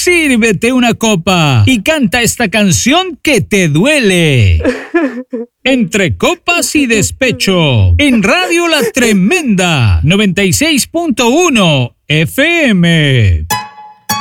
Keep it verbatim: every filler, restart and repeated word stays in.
sírvete una copa y canta esta canción que te duele. Entre copas y despecho, en Radio La Tremenda, noventa y seis punto uno F M.